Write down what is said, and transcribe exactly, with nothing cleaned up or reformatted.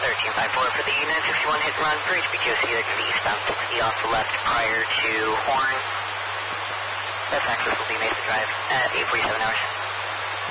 thirteen five four for the nine sixty-one hit and run for H B Q C, that's to the eastbound sixty off the left prior to Horn. Best access will be Mesa Drive at eight forty-seven hours.